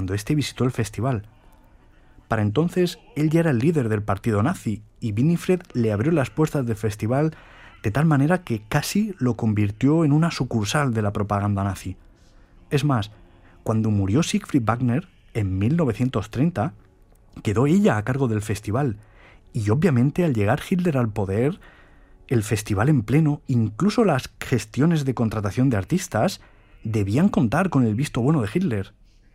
cuando éste visitó el festival. Para entonces, él ya era el líder del partido nazi y Winifred le abrió las puertas del festival de tal manera que casi lo convirtió en una sucursal de la propaganda nazi. Es más, cuando murió Siegfried Wagner, en 1930, quedó ella a cargo del festival, y obviamente al llegar Hitler al poder, el festival en pleno, incluso las gestiones de contratación de artistas, debían contar con el visto bueno de Hitler.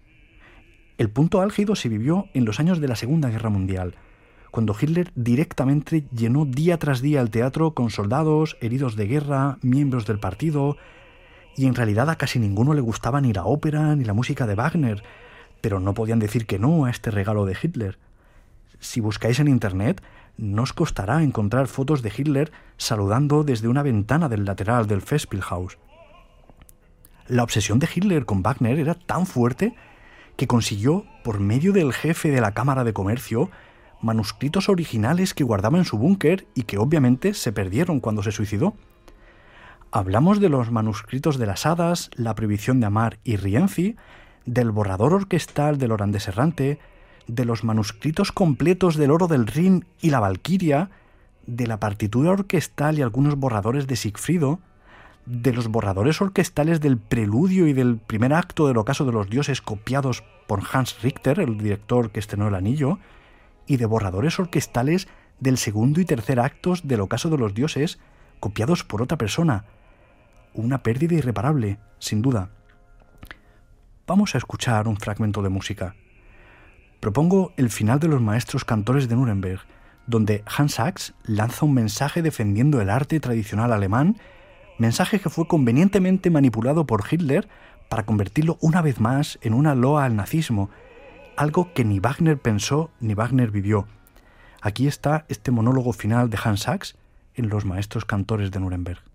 El punto álgido se vivió en los años de la Segunda Guerra Mundial, cuando Hitler directamente llenó día tras día el teatro con soldados, heridos de guerra, miembros del partido, y en realidad a casi ninguno le gustaba ni la ópera ni la música de Wagner, pero no podían decir que no a este regalo de Hitler. Si buscáis en internet, no os costará encontrar fotos de Hitler saludando desde una ventana del lateral del Festspielhaus. La obsesión de Hitler con Wagner era tan fuerte que consiguió, por medio del jefe de la Cámara de Comercio, manuscritos originales que guardaba en su búnker y que obviamente se perdieron cuando se suicidó. Hablamos de los manuscritos de las Hadas, La prohibición de amar y Rienzi, del borrador orquestal del Holandés errante, de los manuscritos completos del Oro del Rin y la Valquiria, de la partitura orquestal y algunos borradores de Sigfrido, de los borradores orquestales del preludio y del primer acto del Ocaso de los Dioses copiados por Hans Richter, el director que estrenó El Anillo, y de borradores orquestales del segundo y tercer actos del Ocaso de los Dioses copiados por otra persona. Una pérdida irreparable, sin duda. Vamos a escuchar un fragmento de música. Propongo el final de Los Maestros Cantores de Nuremberg, donde Hans Sachs lanza un mensaje defendiendo el arte tradicional alemán, mensaje que fue convenientemente manipulado por Hitler para convertirlo una vez más en una loa al nazismo, algo que ni Wagner pensó ni Wagner vivió. Aquí está este monólogo final de Hans Sachs en Los Maestros Cantores de Nuremberg.